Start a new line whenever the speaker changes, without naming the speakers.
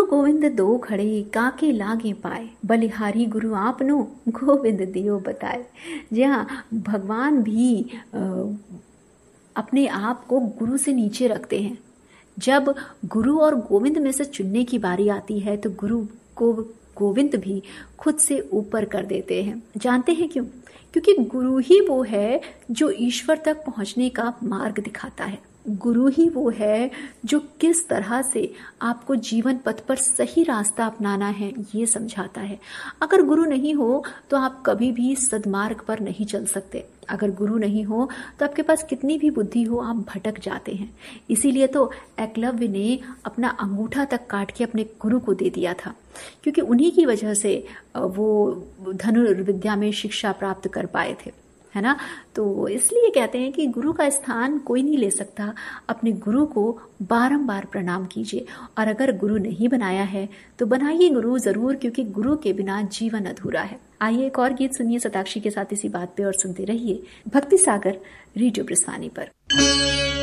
गुरु गोविंद दो खड़े काके लागे पाए, बलिहारी गुरु आपनो गोविंद दियो बताए। जी हाँ, भगवान भी अपने आप को गुरु से नीचे रखते हैं। जब गुरु और गोविंद में से चुनने की बारी आती है तो गुरु को गोविंद भी खुद से ऊपर कर देते हैं। जानते हैं क्यों? क्योंकि गुरु ही वो है जो ईश्वर तक पहुंचने का मार्ग दिखाता है। गुरु ही वो है जो किस तरह से आपको जीवन पथ पर सही रास्ता अपनाना है ये समझाता है। अगर गुरु नहीं हो तो आप कभी भी सद्मार्ग पर नहीं चल सकते। अगर गुरु नहीं हो तो आपके पास कितनी भी बुद्धि हो, आप भटक जाते हैं। इसीलिए तो एकलव्य ने अपना अंगूठा तक काट के अपने गुरु को दे दिया था, क्योंकि उन्हीं की वजह से वो धनुर्विद्या में शिक्षा प्राप्त कर पाए थे, है ना। तो इसलिए कहते हैं कि गुरु का स्थान कोई नहीं ले सकता। अपने गुरु को बारंबार प्रणाम कीजिए, और अगर गुरु नहीं बनाया है तो बनाइए गुरु जरूर, क्योंकि गुरु के बिना जीवन अधूरा है। आइए एक और गीत सुनिए शताक्षी के साथ इसी बात पे, और सुनते रहिए भक्ति सागर रेडियो ब्रह्मवाणी पर।